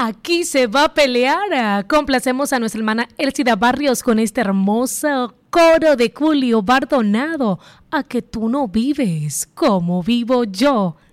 Aquí se va a pelear. Complacemos a nuestra hermana Elcida Barrios con este hermoso coro de Julio Bardonado. A que tú no vives como vivo yo.